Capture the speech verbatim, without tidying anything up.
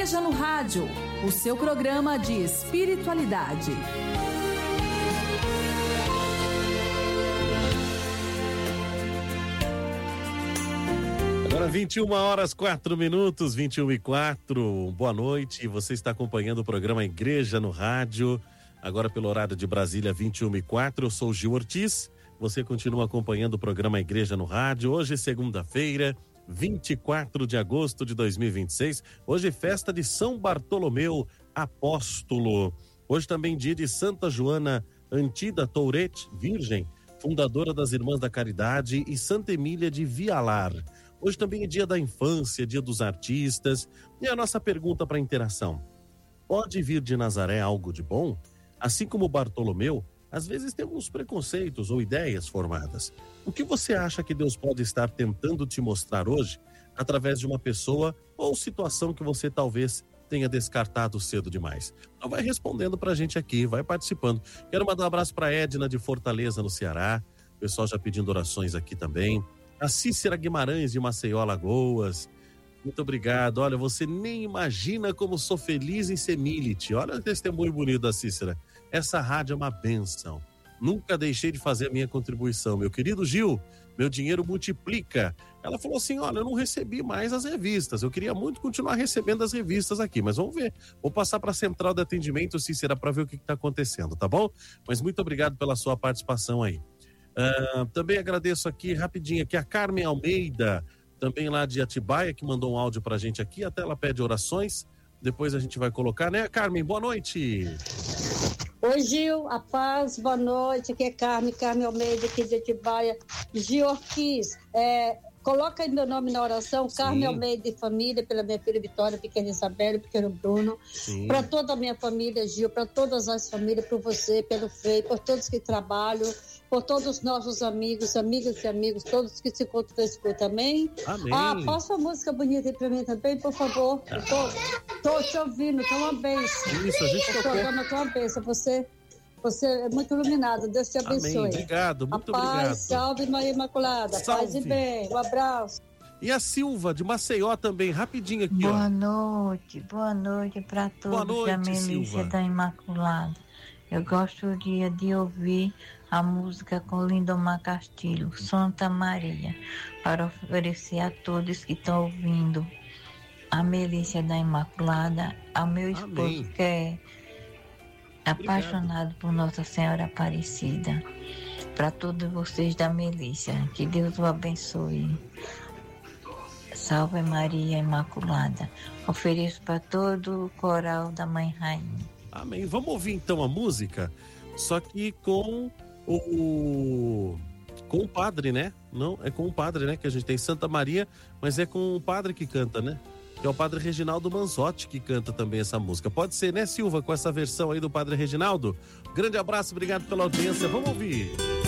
Igreja no Rádio, o seu programa de espiritualidade. Agora vinte e uma horas, quatro minutos, vinte e uma e quatro. Boa noite. Você está acompanhando o programa Igreja no Rádio. Agora pelo horário de Brasília, vinte e uma e quatro. Eu sou o Gil Ortiz. Você continua acompanhando o programa Igreja no Rádio. Hoje, segunda-feira, vinte e quatro de agosto de dois mil e vinte e seis. Hoje, festa de São Bartolomeu Apóstolo. Hoje também dia de Santa Joana Antida Tourette, Virgem, fundadora das Irmãs da Caridade, e Santa Emília de Vialar. Hoje também é dia da infância, dia dos artistas. E a nossa pergunta para interação: pode vir de Nazaré algo de bom? Assim como Bartolomeu, às vezes tem alguns preconceitos ou ideias formadas. O que você acha que Deus pode estar tentando te mostrar hoje, através de uma pessoa ou situação que você talvez tenha descartado cedo demais? Então vai respondendo pra gente aqui, vai participando. Quero mandar um abraço pra Edna de Fortaleza, no Ceará. O pessoal já pedindo orações aqui também. A Cícera Guimarães de Maceió, Alagoas. Muito obrigado. Olha, você nem imagina como sou feliz em ser milite. Olha o testemunho bonito da Cícera. Essa rádio é uma bênção. Nunca deixei de fazer a minha contribuição. Meu querido Gil, meu dinheiro multiplica. Ela falou assim: olha, eu não recebi mais as revistas. Eu queria muito continuar recebendo as revistas aqui, mas vamos ver. Vou passar para a central de atendimento, Cícera, para ver o que está acontecendo, tá bom? Mas muito obrigado pela sua participação aí. Uh, também agradeço aqui, rapidinho, aqui a Carmen Almeida, também lá de Atibaia, que mandou um áudio pra gente aqui. Até ela pede orações. Depois a gente vai colocar, né, Carmen? Boa noite. Oi, Gil, a paz, boa noite. Aqui é Carmen, Carmen Almeida, aqui de Atibaia. Gil Ortiz, é, coloca aí meu nome na oração. Sim. Carmen Almeida e família, pela minha filha Vitória, pequena Isabela, pequeno Bruno. Para toda a minha família, Gil, para todas as famílias, por você, pelo Frei, por todos que trabalham, por todos os nossos amigos, amigas e amigos, todos que se encontram na escuta, amém? Amém. Ah, passa uma música bonita aí pra mim também, por favor. Ah. Tô, tô te ouvindo, tô uma bênção. Isso, a gente o tocou. programa tá uma bênção, você, você é muito iluminado, Deus te abençoe. Amém, obrigado, muito a paz, obrigado. Salve Maria Imaculada, Salve. Paz e bem, um abraço. E a Silva, de Maceió também, rapidinho aqui, boa ó. Boa noite, boa noite para todos. Boa noite, da Melícia Silva. Da Imaculada. Eu gostaria de ouvir a música com Lindomar Castilho, Santa Maria, para oferecer a todos que estão ouvindo a Melícia da Imaculada, ao meu esposo, Amém. Que é apaixonado Obrigado. Por Nossa Senhora Aparecida, para todos vocês da Melícia, que Deus o abençoe. Salve Maria Imaculada. Ofereço para todo o coral da Mãe Rainha. Amém. Vamos ouvir então a música, só que com o com o padre, né? Não, é com o padre, né? Que a gente tem Santa Maria, mas é com o padre que canta, né? Que é o padre Reginaldo Manzotti que canta também essa música. Pode ser, né, Silva, com essa versão aí do padre Reginaldo? Grande abraço, obrigado pela audiência. Vamos ouvir.